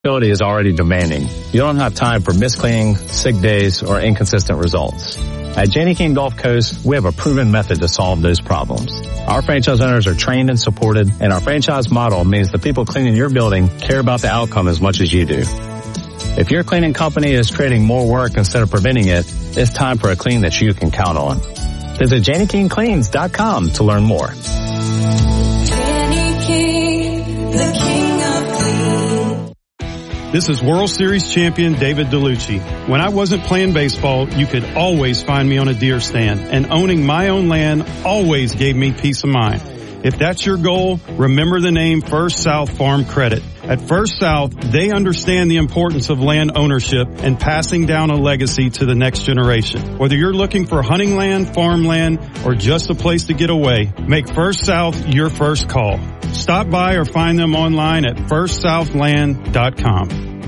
Is already demanding. You don't have time for miscleaning, sick days, or inconsistent results. At Janney King Gulf Coast, we have a proven method to solve those problems. Our franchise owners are trained and supported, and our franchise model means the people cleaning your building care about the outcome as much as you do. If your cleaning company is creating more work instead of preventing it, it's time for a clean that you can count on. Visit JannyKingCleans.com to learn more. Janney King, the king of clean. This is World Series champion David DeLucci. When I wasn't playing baseball, you could always find me on a deer stand, and owning my own land always gave me peace of mind. If that's your goal, remember the name First South Farm Credit. At First South, they understand the importance of land ownership and passing down a legacy to the next generation. Whether you're looking for hunting land, farmland, or just a place to get away, make First South your first call. Stop by or find them online at firstsouthland.com.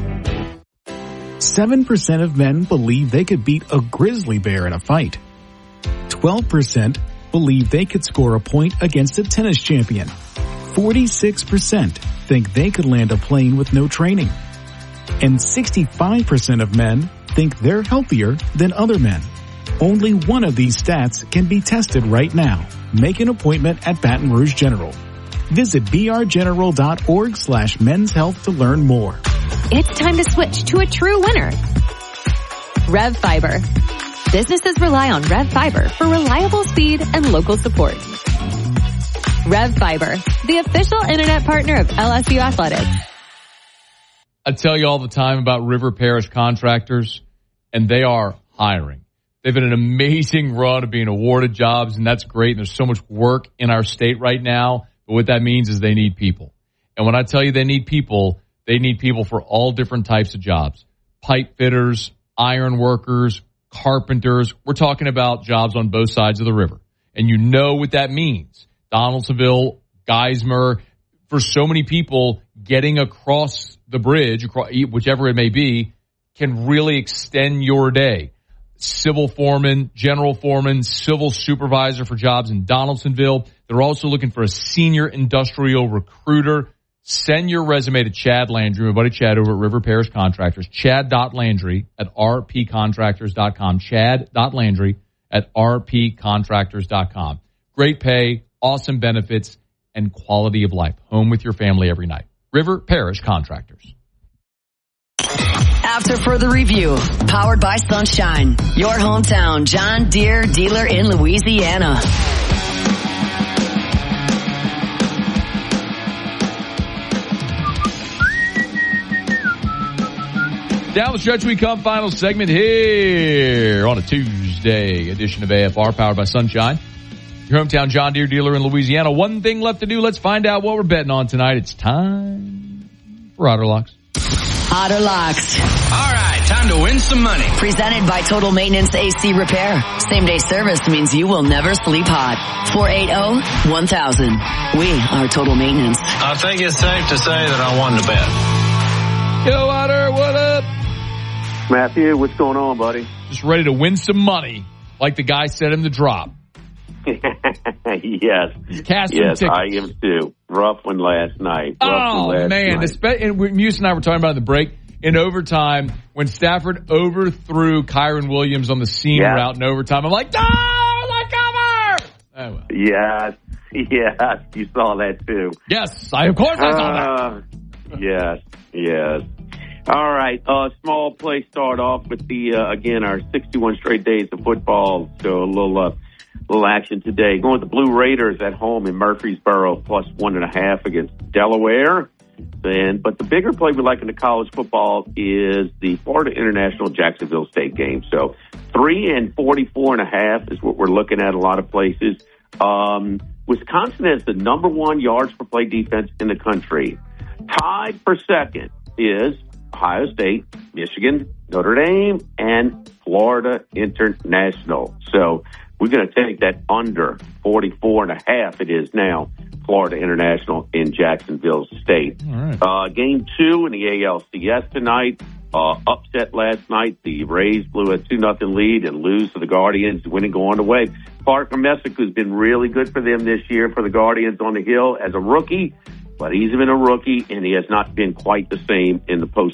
7% of men believe they could beat a grizzly bear in a fight. 12% believe they could score a point against a tennis champion. 46% think they could land a plane with no training. And 65% of men think they're healthier than other men. Only one of these stats can be tested right now. Make an appointment at Baton Rouge General. Visit brgeneral.org/men's health to learn more. It's time to switch to a true winner. Rev Fiber. Businesses rely on Rev Fiber for reliable speed and local support. Rev Fiber, the official internet partner of LSU Athletics. I tell you all the time about River Parish Contractors, and they are hiring. They've had an amazing run of being awarded jobs, and that's great. There's so much work in our state right now, but what that means is they need people. And when I tell you they need people for all different types of jobs. Pipe fitters, iron workers, carpenters. We're talking about jobs on both sides of the river. And you know what that means. Donaldsonville, Geismar, for so many people, getting across the bridge, whichever it may be, can really extend your day. Civil foreman, general foreman, civil supervisor for jobs in Donaldsonville. They're also looking for a senior industrial recruiter. Send your resume to Chad Landry, my buddy Chad over at River Parish Contractors. Chad.Landry at rpcontractors.com. Chad.Landry at rpcontractors.com. Great pay, awesome benefits, and quality of life. Home with your family every night. River Parish Contractors. After further review, powered by Sunshine, your hometown John Deere dealer in Louisiana. Down the stretch we come, final segment here on a Tuesday edition of AFR, powered by Sunshine. Your hometown John Deere dealer in Louisiana. One thing left to do. Let's find out what we're betting on tonight. It's time for Otter Locks. Otter Locks. All right, time to win some money. Presented by Total Maintenance AC Repair. Same day service means you will never sleep hot. 480-1000. We are Total Maintenance. I think it's safe to say that I won the bet. Yo, Otter, what up? Matthew, what's going on, buddy? Just ready to win some money, like the guy said in the drop. Yes. Cash yes, tickets. I am too. Rough one last night. Man. And Muse and I were talking about in the break. In overtime, when Stafford overthrew Kyron Williams on the seam route in overtime, I'm like, no, my cover! Oh, well. Yes, you saw that too. Yes, of course I saw that. Yes. All right, small play start off with the, again, our 61 straight days of football. So a little action today. Going with the Blue Raiders at home in Murfreesboro, plus 1.5 against Delaware. But the bigger play we like in the college football is the Florida International Jacksonville State game. So 3 and 44.5 is what we're looking at a lot of places. Wisconsin has the number 1 yards per play defense in the country. Tied for second is Ohio State, Michigan, Notre Dame, and Florida International. So we're going to take that under 44.5. It is now Florida International in Jacksonville State. All right. Game 2 in the ALCS tonight. Upset last night. The Rays blew a 2-0 lead and lose to the Guardians, winning going away. Parker Messick, who's been really good for them this year for the Guardians on the Hill as a rookie, but he's been a rookie, and he has not been quite the same in the postseason.